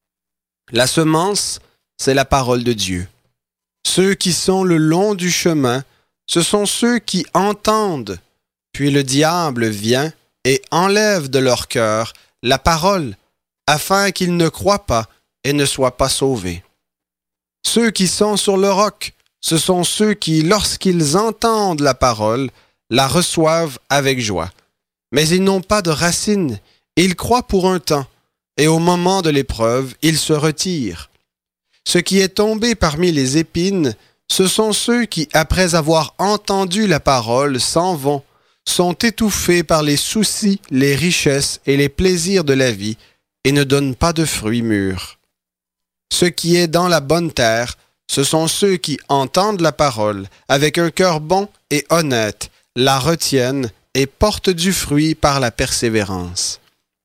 La semence, c'est la parole de Dieu. Ceux qui sont le long du chemin, ce sont ceux qui entendent, puis le diable vient et enlève de leur cœur la parole, afin qu'ils ne croient pas et ne soient pas sauvés. Ceux qui sont sur le roc, ce sont ceux qui, lorsqu'ils entendent la parole, la reçoivent avec joie. Mais ils n'ont pas de racines, ils croient pour un temps, et au moment de l'épreuve, ils se retirent. Ce qui est tombé parmi les épines, ce sont ceux qui, après avoir entendu la parole, s'en vont, sont étouffés par les soucis, les richesses et les plaisirs de la vie, et ne donnent pas de fruits mûrs. Ce qui est dans la bonne terre, ce sont ceux qui entendent la parole avec un cœur bon et honnête, la retiennent et portent du fruit par la persévérance.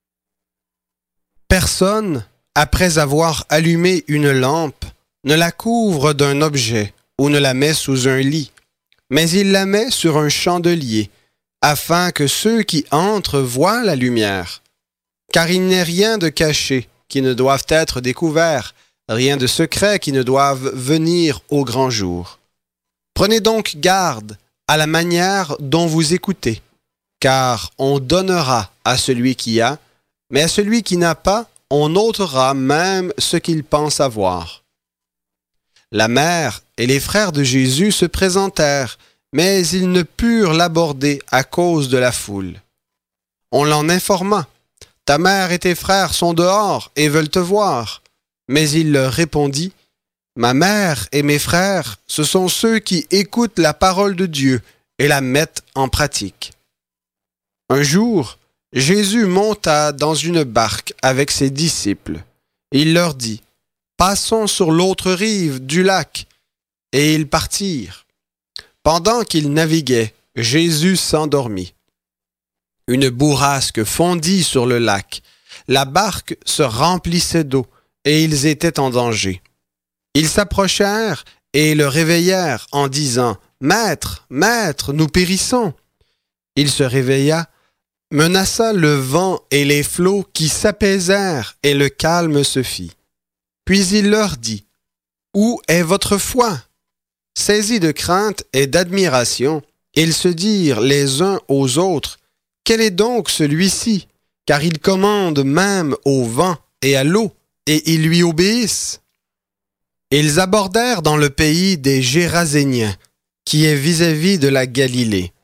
Personne, après avoir allumé une lampe, ne la couvre d'un objet ou ne la met sous un lit, mais il la met sur un chandelier, afin que ceux qui entrent voient la lumière. Car il n'est rien de caché qui ne doive être découvert, rien de secret qui ne doive venir au grand jour. Prenez donc garde à la manière dont vous écoutez, car on donnera à celui qui a, mais à celui qui n'a pas, on ôtera même ce qu'il pense avoir. La mère et les frères de Jésus se présentèrent, mais ils ne purent l'aborder à cause de la foule. On l'en informa. « Ta mère et tes frères sont dehors et veulent te voir. » Mais il leur répondit, « Ma mère et mes frères, ce sont ceux qui écoutent la parole de Dieu et la mettent en pratique. » Un jour, Jésus monta dans une barque avec ses disciples. Il leur dit, « Passons sur l'autre rive du lac. » Et ils partirent. Pendant qu'ils naviguaient, Jésus s'endormit. Une bourrasque fondit sur le lac. La barque se remplissait d'eau et ils étaient en danger. Ils s'approchèrent et le réveillèrent en disant, « Maître, Maître, nous périssons. » Il se réveilla, menaça le vent et les flots qui s'apaisèrent et le calme se fit. Puis il leur dit, « Où est votre foi? » Saisis de crainte et d'admiration, ils se dirent les uns aux autres, « Quel est donc celui-ci? Car il commande même au vent et à l'eau, et ils lui obéissent. » Ils abordèrent dans le pays des Géraséniens, qui est vis-à-vis de la Galilée.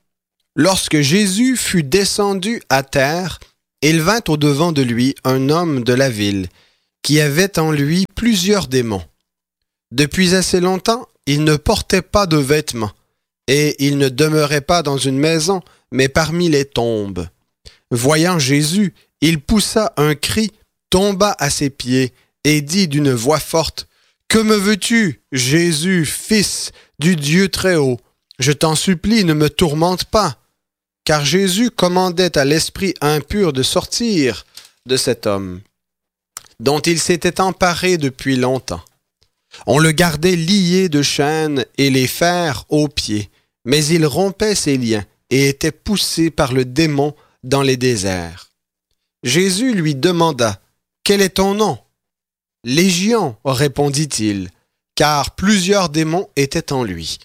Lorsque Jésus fut descendu à terre, il vint au-devant de lui un homme de la ville, qui avait en lui plusieurs démons. Depuis assez longtemps, il ne portait pas de vêtements, et il ne demeurait pas dans une maison, mais parmi les tombes. Voyant Jésus, il poussa un cri, tomba à ses pieds, et dit d'une voix forte, « Que me veux-tu, Jésus, fils du Dieu Très-Haut? Je t'en supplie, ne me tourmente pas. » Car Jésus commandait à l'esprit impur de sortir de cet homme, dont il s'était emparé depuis longtemps. On le gardait lié de chaînes et les fers aux pieds, mais il rompait ses liens et était poussé par le démon dans les déserts. Jésus lui demanda, « Quel est ton nom? » « Légion, répondit-il, car plusieurs démons étaient en lui.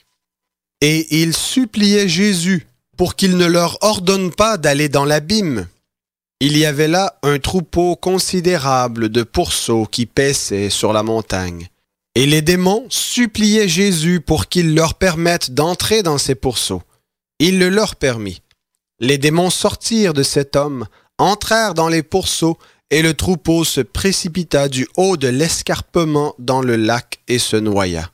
Et il suppliait Jésus pour qu'il ne leur ordonne pas d'aller dans l'abîme. Il y avait là un troupeau considérable de pourceaux qui paissaient sur la montagne. Et les démons suppliaient Jésus pour qu'il leur permette d'entrer dans ces pourceaux. Il le leur permit. Les démons sortirent de cet homme, entrèrent dans les pourceaux, et le troupeau se précipita du haut de l'escarpement dans le lac et se noya.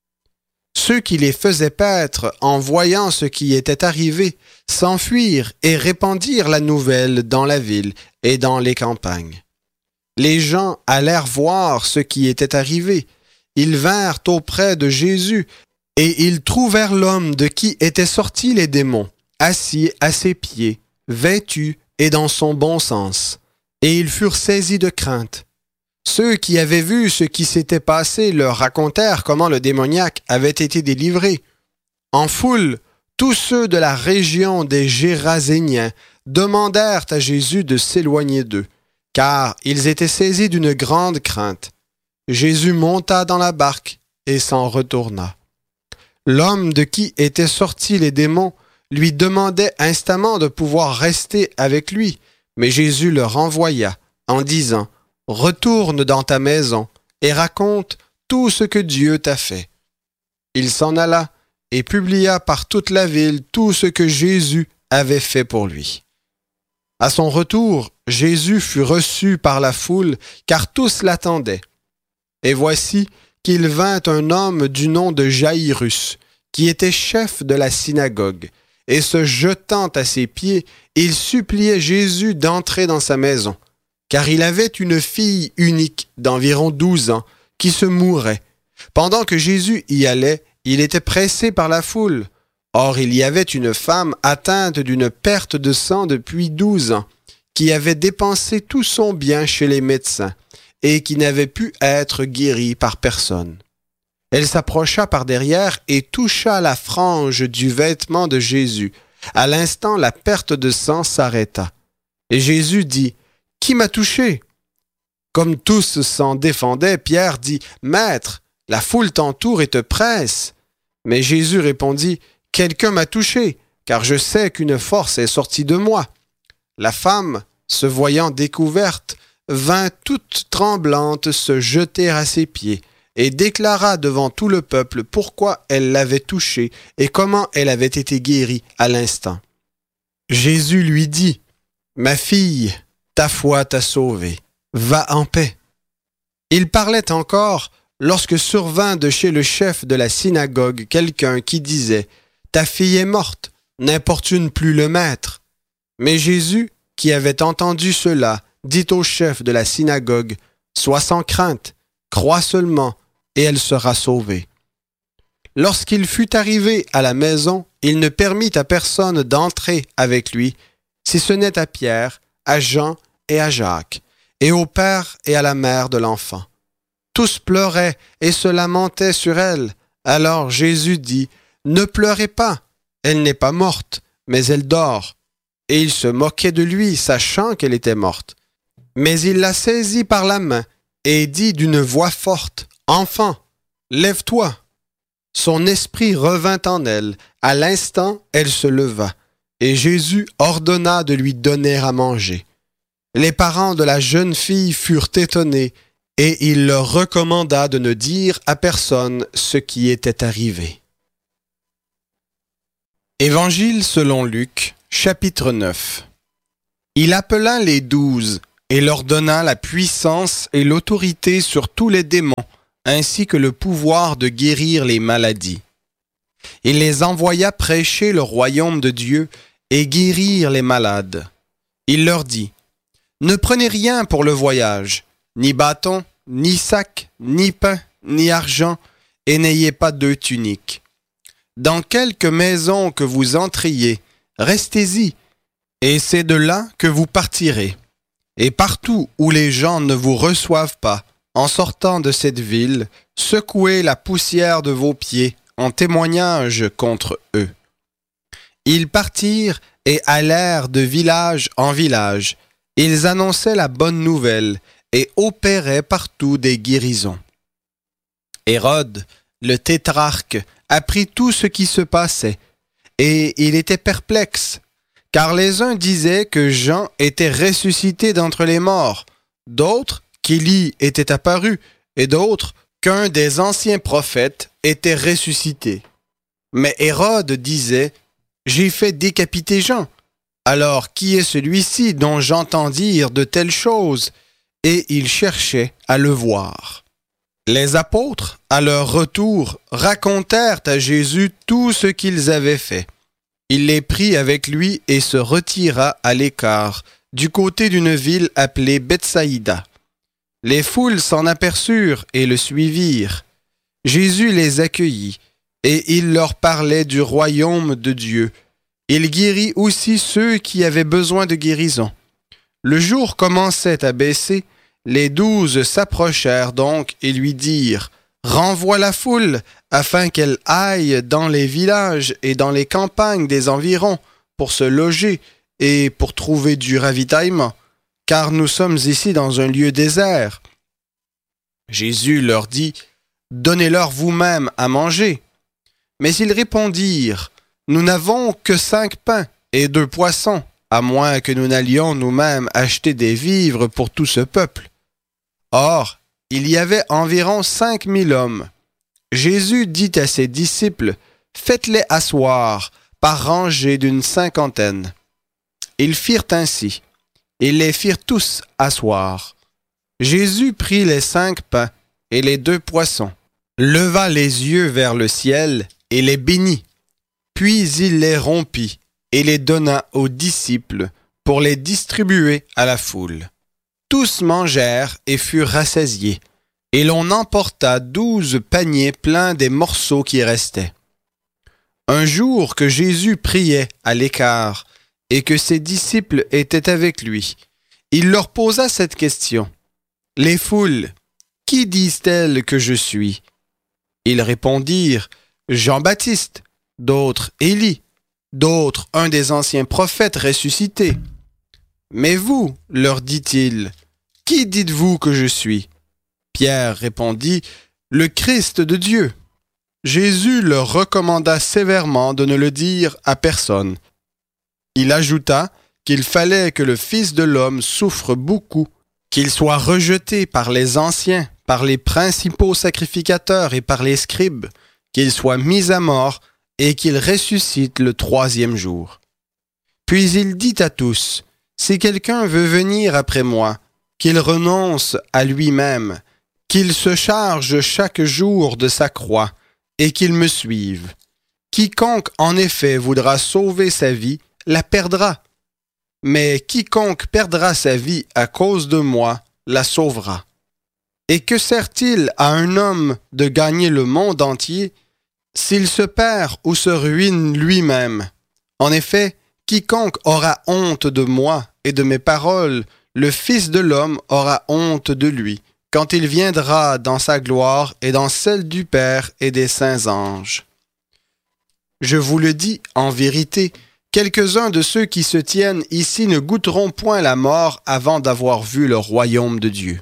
Ceux qui les faisaient paître, en voyant ce qui était arrivé, s'enfuirent et répandirent la nouvelle dans la ville et dans les campagnes. Les gens allèrent voir ce qui était arrivé. Ils vinrent auprès de Jésus, et ils trouvèrent l'homme de qui étaient sortis les démons, assis à ses pieds, vêtu et dans son bon sens. Et ils furent saisis de crainte. Ceux qui avaient vu ce qui s'était passé leur racontèrent comment le démoniaque avait été délivré. En foule, tous ceux de la région des Géraséniens demandèrent à Jésus de s'éloigner d'eux, car ils étaient saisis d'une grande crainte. Jésus monta dans la barque et s'en retourna. L'homme de qui étaient sortis les démons lui demandait instamment de pouvoir rester avec lui, mais Jésus le renvoya en disant, « Retourne dans ta maison et raconte tout ce que Dieu t'a fait. » Il s'en alla et publia par toute la ville tout ce que Jésus avait fait pour lui. À son retour, Jésus fut reçu par la foule, car tous l'attendaient. Et voici qu'il vint un homme du nom de Jaïrus, qui était chef de la synagogue, et se jetant à ses pieds, il suppliait Jésus d'entrer dans sa maison, car il avait une fille unique d'environ 12 ans qui se mourait. Pendant que Jésus y allait, il était pressé par la foule. Or, il y avait une femme atteinte d'une perte de sang depuis 12 ans, qui avait dépensé tout son bien chez les médecins et qui n'avait pu être guérie par personne. Elle s'approcha par derrière et toucha la frange du vêtement de Jésus. À l'instant, la perte de sang s'arrêta. Et Jésus dit, « Qui m'a touché? » Comme tous s'en défendaient, Pierre dit, « Maître, la foule t'entoure et te presse. » Mais Jésus répondit, « Quelqu'un m'a touché, car je sais qu'une force est sortie de moi. » La femme, se voyant découverte, vint toute tremblante se jeter à ses pieds et déclara devant tout le peuple pourquoi elle l'avait touché et comment elle avait été guérie à l'instant. Jésus lui dit, « Ma fille, ta foi t'a sauvée. Va en paix. » Il parlait encore lorsque survint de chez le chef de la synagogue quelqu'un qui disait, « Ta fille est morte, n'importune plus le maître. » Mais Jésus, qui avait entendu cela, dit au chef de la synagogue, « Sois sans crainte, crois seulement, et elle sera sauvée. » Lorsqu'il fut arrivé à la maison, il ne permit à personne d'entrer avec lui, si ce n'est à Pierre, à Jean et à Jacques, et au père et à la mère de l'enfant. Tous pleuraient et se lamentaient sur elle. Alors Jésus dit, « Ne pleurez pas, elle n'est pas morte, mais elle dort. » Et il se moquait de lui, sachant qu'elle était morte. Mais il la saisit par la main et dit d'une voix forte, « Enfant, lève-toi. » Son esprit revint en elle. À l'instant, elle se leva, et Jésus ordonna de lui donner à manger. Les parents de la jeune fille furent étonnés, et il leur recommanda de ne dire à personne ce qui était arrivé. Évangile selon Luc, chapitre 9. Il appela les 12 et leur donna la puissance et l'autorité sur tous les démons, ainsi que le pouvoir de guérir les maladies. Il les envoya prêcher le royaume de Dieu et guérir les malades. Il leur dit, « Ne prenez rien pour le voyage, ni bâton, ni sac, ni pain, ni argent, et n'ayez pas 2 tuniques. Dans quelque maison que vous entriez, restez-y, et c'est de là que vous partirez. Et partout où les gens ne vous reçoivent pas, en sortant de cette ville, secouez la poussière de vos pieds en témoignage contre eux. » Ils partirent et allèrent de village en village. Ils annonçaient la bonne nouvelle et opéraient partout des guérisons. Hérode, le tétrarque, apprit tout ce qui se passait, et il était perplexe, car les uns disaient que Jean était ressuscité d'entre les morts, d'autres qu'Élie était apparu, et d'autres qu'un des anciens prophètes était ressuscité. Mais Hérode disait, « J'ai fait décapiter Jean. Alors qui est celui-ci dont j'entends dire de telles choses ?» Et il cherchait à le voir. Les apôtres, à leur retour, racontèrent à Jésus tout ce qu'ils avaient fait. Il les prit avec lui et se retira à l'écart, du côté d'une ville appelée Bethsaïda. Les foules s'en aperçurent et le suivirent. Jésus les accueillit, et il leur parlait du royaume de Dieu. Il guérit aussi ceux qui avaient besoin de guérison. Le jour commençait à baisser. Les 12 s'approchèrent donc et lui dirent « Renvoie la foule, afin qu'elle aille dans les villages et dans les campagnes des environs pour se loger et pour trouver du ravitaillement, car nous sommes ici dans un lieu désert. » Jésus leur dit « Donnez-leur vous-même à manger. » Mais ils répondirent « Nous n'avons que 5 pains et 2 poissons, à moins que nous n'allions nous-mêmes acheter des vivres pour tout ce peuple. » Or, il y avait environ 5000 hommes. Jésus dit à ses disciples, « Faites-les asseoir par rangées d'une 50aine. » Ils firent ainsi. Ils les firent tous asseoir. Jésus prit les 5 pains et les 2 poissons, leva les yeux vers le ciel et les bénit. Puis il les rompit et les donna aux disciples pour les distribuer à la foule. Tous mangèrent et furent rassasiés, et l'on emporta 12 paniers pleins des morceaux qui restaient. Un jour que Jésus priait à l'écart et que ses disciples étaient avec lui, il leur posa cette question. « Les foules, qui disent-elles que je suis ?» Ils répondirent « Jean-Baptiste, d'autres Élie, d'autres un des anciens prophètes ressuscités. » Mais vous, leur dit-il, qui dites-vous que je suis? Pierre répondit, le Christ de Dieu. Jésus leur recommanda sévèrement de ne le dire à personne. Il ajouta qu'il fallait que le Fils de l'homme souffre beaucoup, qu'il soit rejeté par les anciens, par les principaux sacrificateurs et par les scribes, qu'il soit mis à mort et qu'il ressuscite le 3e jour. Puis il dit à tous, « Si quelqu'un veut venir après moi, qu'il renonce à lui-même, qu'il se charge chaque jour de sa croix et qu'il me suive. Quiconque en effet voudra sauver sa vie, la perdra. Mais quiconque perdra sa vie à cause de moi, la sauvera. Et que sert-il à un homme de gagner le monde entier s'il se perd ou se ruine lui-même? En effet, quiconque aura honte de moi et de mes paroles, le Fils de l'homme aura honte de lui, quand il viendra dans sa gloire et dans celle du Père et des saints anges. Je vous le dis en vérité, quelques-uns de ceux qui se tiennent ici ne goûteront point la mort avant d'avoir vu le royaume de Dieu.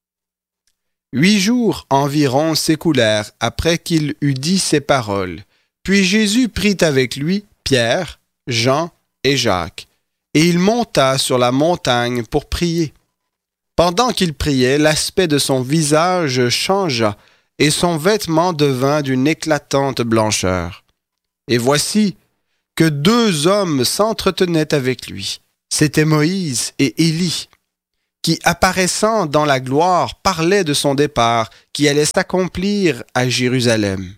8 jours environ s'écoulèrent après qu'il eut dit ces paroles. Puis Jésus prit avec lui Pierre, Jean et Jacques, et il monta sur la montagne pour prier. Pendant qu'il priait, l'aspect de son visage changea, et son vêtement devint d'une éclatante blancheur. Et voici, que deux hommes s'entretenaient avec lui. C'étaient Moïse et Élie, qui, apparaissant dans la gloire, parlaient de son départ, qui allait s'accomplir à Jérusalem.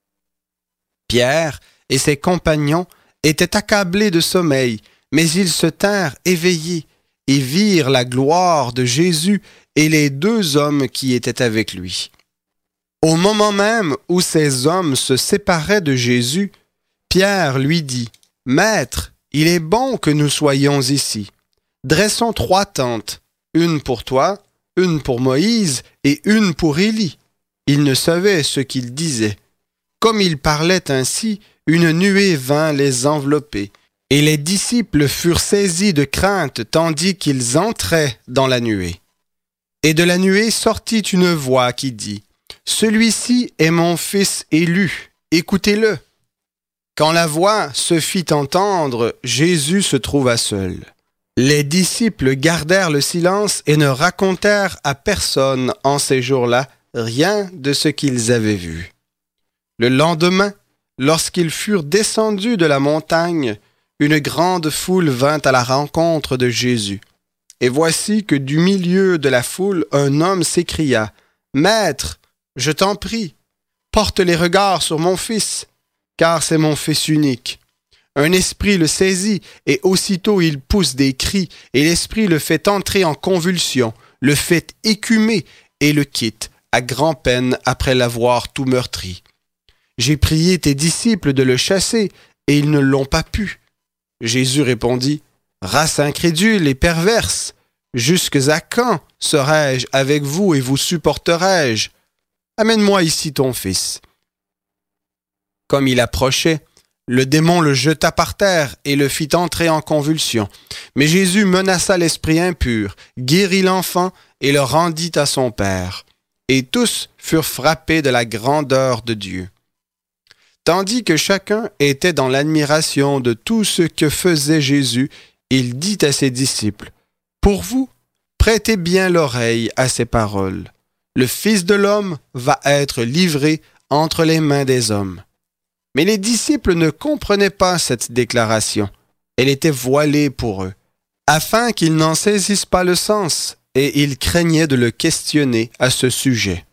Pierre et ses compagnons étaient accablés de sommeil, mais ils se tinrent éveillés et virent la gloire de Jésus et les deux hommes qui étaient avec lui. Au moment même où ces hommes se séparaient de Jésus, Pierre lui dit, « Maître, il est bon que nous soyons ici. Dressons 3 tentes, une pour toi, une pour Moïse et une pour Élie. » Il ne savait ce qu'il disait. Comme il parlait ainsi, une nuée vint les envelopper, et les disciples furent saisis de crainte tandis qu'ils entraient dans la nuée. Et de la nuée sortit une voix qui dit, « Celui-ci est mon fils élu, écoutez-le. » Quand la voix se fit entendre, Jésus se trouva seul. Les disciples gardèrent le silence et ne racontèrent à personne en ces jours-là rien de ce qu'ils avaient vu. Le lendemain, lorsqu'ils furent descendus de la montagne, une grande foule vint à la rencontre de Jésus. Et voici que du milieu de la foule, un homme s'écria, « Maître, je t'en prie, porte les regards sur mon fils, car c'est mon fils unique. Un esprit le saisit, et aussitôt il pousse des cris, et l'esprit le fait entrer en convulsion, le fait écumer, et le quitte, à grand-peine après l'avoir tout meurtri. J'ai prié tes disciples de le chasser, et ils ne l'ont pas pu. » Jésus répondit, « Race incrédule et perverse, jusques à quand serai-je avec vous et vous supporterai-je? Amène-moi ici ton fils. » Comme il approchait, le démon le jeta par terre et le fit entrer en convulsion. Mais Jésus menaça l'esprit impur, guérit l'enfant et le rendit à son père. Et tous furent frappés de la grandeur de Dieu. Tandis que chacun était dans l'admiration de tout ce que faisait Jésus, il dit à ses disciples, « Pour vous, prêtez bien l'oreille à ces paroles. Le Fils de l'homme va être livré entre les mains des hommes. » Mais les disciples ne comprenaient pas cette déclaration. Elle était voilée pour eux, afin qu'ils n'en saisissent pas le sens, et ils craignaient de le questionner à ce sujet.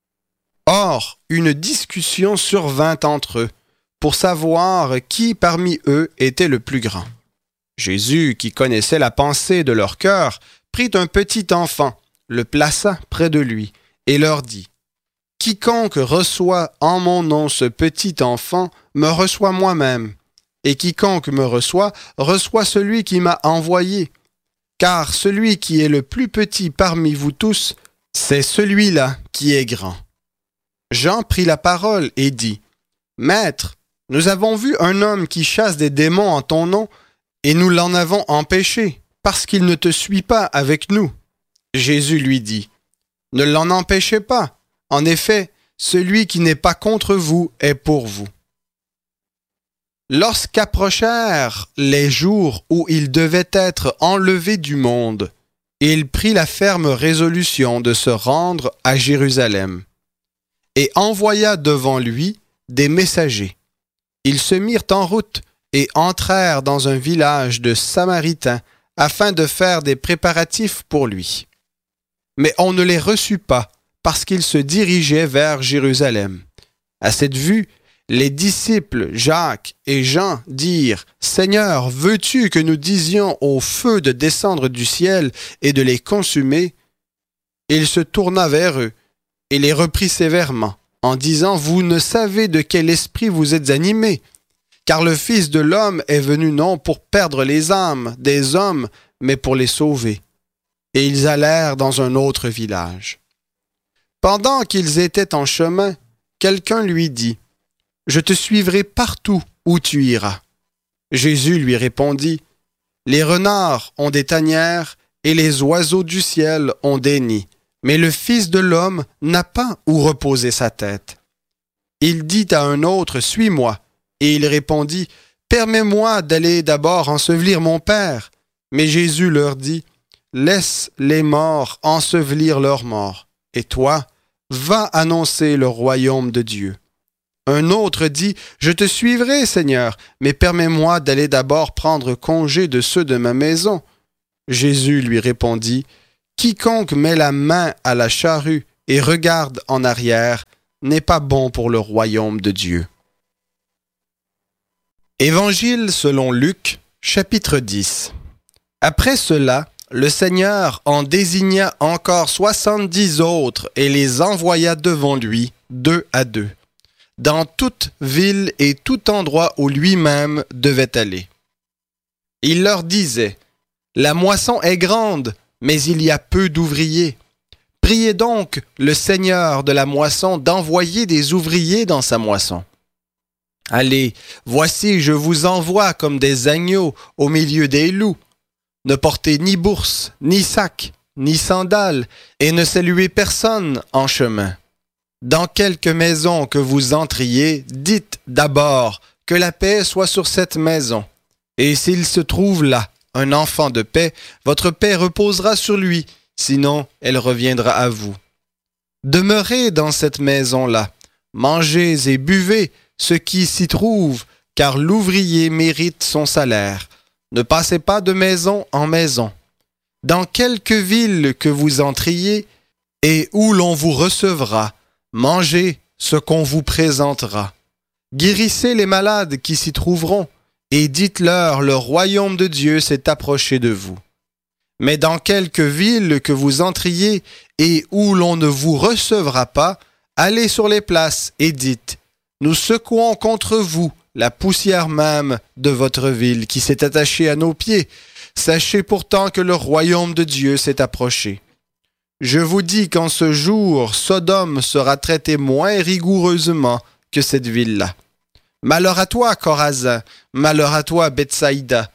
Or, une discussion survint entre eux, pour savoir qui parmi eux était le plus grand. Jésus, qui connaissait la pensée de leur cœur, prit un petit enfant, le plaça près de lui, et leur dit, « Quiconque reçoit en mon nom ce petit enfant me reçoit moi-même, et quiconque me reçoit, reçoit celui qui m'a envoyé. Car celui qui est le plus petit parmi vous tous, c'est celui-là qui est grand. » Jean prit la parole et dit, « Maître, nous avons vu un homme qui chasse des démons en ton nom, et nous l'en avons empêché, parce qu'il ne te suit pas avec nous. » Jésus lui dit, « Ne l'en empêchez pas. En effet, celui qui n'est pas contre vous est pour vous. » Lorsqu'approchèrent les jours où il devait être enlevé du monde, il prit la ferme résolution de se rendre à Jérusalem et envoya devant lui des messagers. Ils se mirent en route et entrèrent dans un village de Samaritains afin de faire des préparatifs pour lui. Mais on ne les reçut pas parce qu'ils se dirigeaient vers Jérusalem. À cette vue, les disciples Jacques et Jean dirent, « Seigneur, veux-tu que nous disions au feu de descendre du ciel et de les consumer? » Il se tourna vers eux et les reprit sévèrement, en disant, « Vous ne savez de quel esprit vous êtes animés, car le Fils de l'homme est venu non pour perdre les âmes des hommes, mais pour les sauver. » Et ils allèrent dans un autre village. Pendant qu'ils étaient en chemin, quelqu'un lui dit, « Je te suivrai partout où tu iras. » Jésus lui répondit, « Les renards ont des tanières et les oiseaux du ciel ont des nids, mais le Fils de l'homme n'a pas où reposer sa tête. » Il dit à un autre, « Suis-moi. » Et il répondit, « Permets-moi d'aller d'abord ensevelir mon Père. » Mais Jésus leur dit, « Laisse les morts ensevelir leurs morts, et toi, va annoncer le royaume de Dieu. » Un autre dit, « Je te suivrai, Seigneur, mais permets-moi d'aller d'abord prendre congé de ceux de ma maison. » Jésus lui répondit, « Quiconque met la main à la charrue et regarde en arrière n'est pas bon pour le royaume de Dieu. » Évangile selon Luc, chapitre 10. Après cela, le Seigneur en désigna encore 70 autres et les envoya devant lui, 2 à 2, dans toute ville et tout endroit où lui-même devait aller. Il leur disait, « La moisson est grande, mais il y a peu d'ouvriers. Priez donc le Seigneur de la moisson d'envoyer des ouvriers dans sa moisson. Allez, voici, je vous envoie comme des agneaux au milieu des loups. Ne portez ni bourse, ni sac, ni sandales, et ne saluez personne en chemin. Dans quelque maison que vous entriez, dites d'abord que la paix soit sur cette maison. Et s'il se trouve là un enfant de paix, votre paix reposera sur lui, sinon elle reviendra à vous. Demeurez dans cette maison-là, mangez et buvez ce qui s'y trouve, car l'ouvrier mérite son salaire. Ne passez pas de maison en maison. Dans quelque ville que vous entriez et où l'on vous recevra, mangez ce qu'on vous présentera. Guérissez les malades qui s'y trouveront, et dites-leur, le royaume de Dieu s'est approché de vous. Mais dans quelque ville que vous entriez et où l'on ne vous recevra pas, allez sur les places et dites, nous secouons contre vous la poussière même de votre ville qui s'est attachée à nos pieds. Sachez pourtant que le royaume de Dieu s'est approché. Je vous dis qu'en ce jour, Sodome sera traitée moins rigoureusement que cette ville-là. Malheur à toi, Chorazin, malheur à toi, Bethsaïda.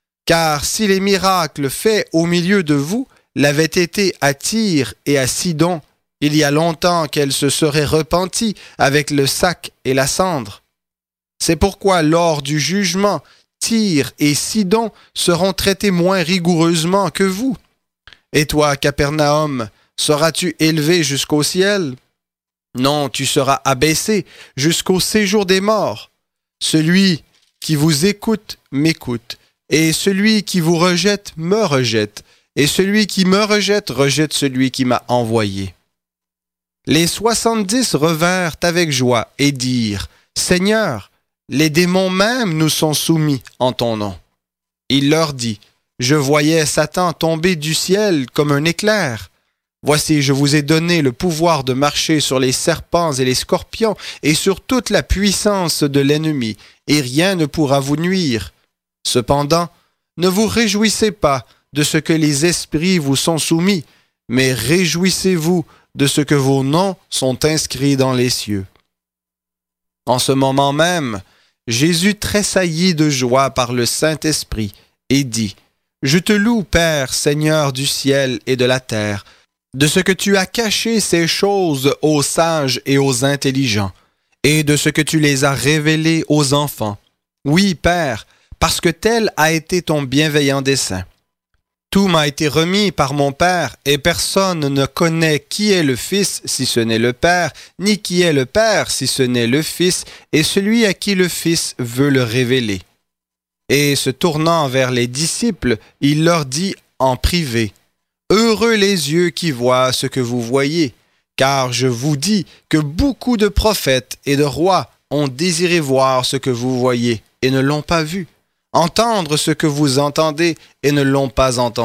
Car si les miracles faits au milieu de vous l'avaient été à Tyr et à Sidon, il y a longtemps qu'elles se seraient repenties avec le sac et la cendre. C'est pourquoi lors du jugement, Tyr et Sidon seront traités moins rigoureusement que vous. Et toi, Capernaum, seras-tu élevé jusqu'au ciel? Non, tu seras abaissé jusqu'au séjour des morts. Celui qui vous écoute m'écoute, et celui qui vous rejette me rejette, et celui qui me rejette rejette celui qui m'a envoyé. Les 70 revinrent avec joie et dirent, « Seigneur, les démons même nous sont soumis en ton nom. » Il leur dit, « Je voyais Satan tomber du ciel comme un éclair. Voici, je vous ai donné le pouvoir de marcher sur les serpents et les scorpions et sur toute la puissance de l'ennemi, et rien ne pourra vous nuire. Cependant, ne vous réjouissez pas de ce que les esprits vous sont soumis, mais réjouissez-vous de ce que vos noms sont inscrits dans les cieux. » En ce moment même, Jésus tressaillit de joie par le Saint-Esprit et dit, « Je te loue, Père, Seigneur du ciel et de la terre, de ce que tu as caché ces choses aux sages et aux intelligents, et de ce que tu les as révélées aux enfants. Oui, Père, parce que tel a été ton bienveillant dessein. Tout m'a été remis par mon Père, et personne ne connaît qui est le Fils si ce n'est le Père, ni qui est le Père si ce n'est le Fils, et celui à qui le Fils veut le révéler. » Et se tournant vers les disciples, il leur dit en privé, « Heureux les yeux qui voient ce que vous voyez, car je vous dis que beaucoup de prophètes et de rois ont désiré voir ce que vous voyez et ne l'ont pas vu. Entendre ce que vous entendez et ne l'ont pas entendu. »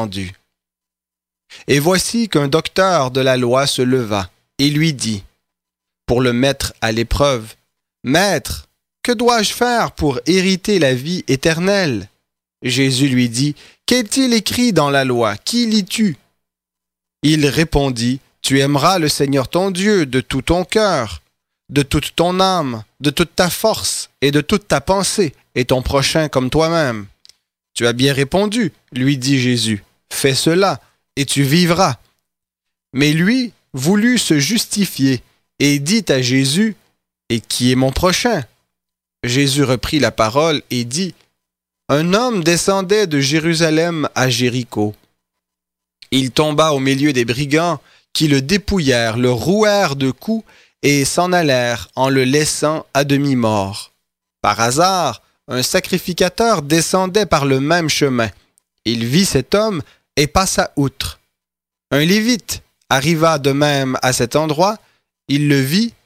Et voici qu'un docteur de la loi se leva et lui dit, pour le mettre à l'épreuve, « Maître, que dois-je faire pour hériter la vie éternelle? » Jésus lui dit, « Qu'est-il écrit dans la loi? Qui lis-tu? » Il répondit, « Tu aimeras le Seigneur ton Dieu de tout ton cœur, de toute ton âme, de toute ta force et de toute ta pensée, et ton prochain comme toi-même. » « Tu as bien répondu, lui dit Jésus, fais cela, et tu vivras. » Mais lui voulut se justifier, et dit à Jésus, « Et qui est mon prochain? » Jésus reprit la parole et dit, « Un homme descendait de Jérusalem à Jéricho. Il tomba au milieu des brigands qui le dépouillèrent, le rouèrent de coups et s'en allèrent en le laissant à demi-mort. Par hasard, un sacrificateur descendait par le même chemin. Il vit cet homme et passa outre. Un Lévite arriva de même à cet endroit, il le vit